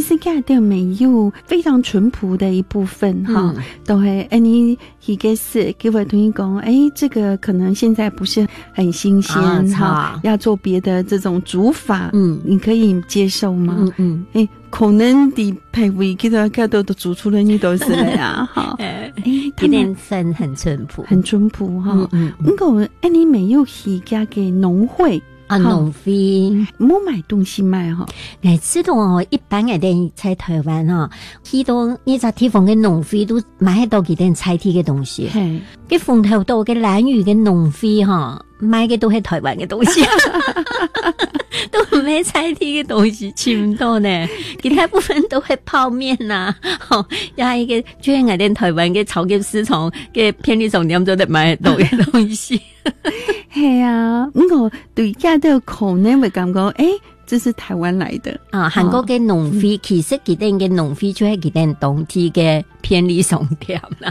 实家的没有非常淳朴的一部分哈，都会你一个是给我同意讲，这个可能现在不是很新鲜哈，要做别的这种煮法，你可以接受吗？可能的配味给他看都煮出来，你都是了呀，哈， 他们很淳朴， 很淳朴哈。如果你没有去家给农会。 农会没买东西卖哈， 知道哦。一般的在台湾哈，许多你在地方的农会都买到几点菜地的东西。cái vùng頭道嘅蘭嶼嘅農會哈，買嘅都係台灣嘅東西，都唔係菜地嘅東西，全多呢。其他部分都係泡麵呐，又係嘅專係啲台灣嘅超級市場嘅便利商店都得買到嘅東西。 係啊，我對家都可能會感覺這是台灣來的啊！韓國嘅農會其實佢哋嘅農會就係佢哋當地嘅便利商店啦。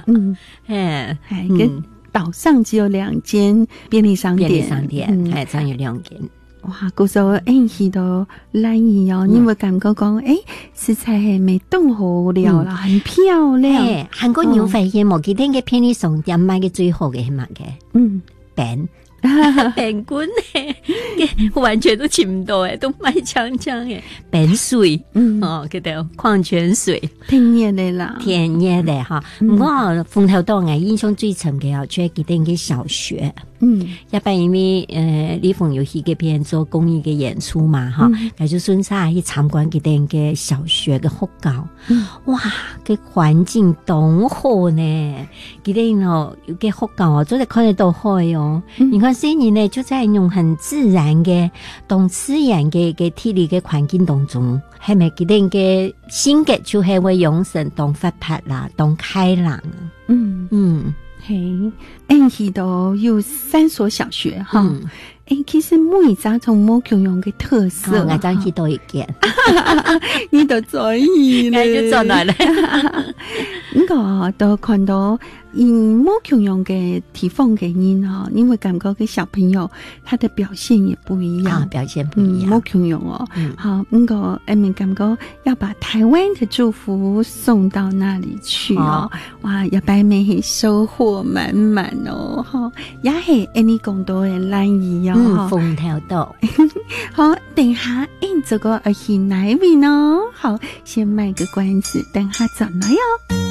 島上只有2間便利商店， 只有2間。 哇！嗰時候去到蘭嶼哦，你會感覺講食材係未凍好了啦，很漂亮。 韓國牛排嘅冇佢哋嘅便利商店賣嘅最好嘅係乜嘅？餅。餅乾完全都請唔到都賣嗆嗆嘅餅水，佢哋礦泉水， 天然的啦， 天然的哈。我鳳頭島印象最深嘅就係佢哋嘅小學。一般因為李鳳有去嗰邊做公益嘅演出嘛哈，咁就順勢去參觀佢哋嘅小學嘅學校，哇，個環境多好呢！佢哋有個學校真係看得到海哦。你看現在呢就在用很自然嘅當自然嘅體力嘅環境當中，係咪佢哋嘅性格就係會養成當活潑啦，當開朗。 去到有3所小學哈，其實每一家從某種樣嘅特色， 我爭去多一件， 你都在意咧， 就做來了。 我都看到某種樣嘅地方嘅人哈，你會感覺嘅小朋友他的表現也不一樣， 表現不一樣。 某種樣哦，好，我們感覺要把台灣的祝福送到那裡去哦，哇，一擺咪收穫滿滿哦，哈，也係你講到嘅蘭嶼哦， 鳳頭島。 好，等下這個去哪邊哦？好，先賣個關子，等下轉來喲。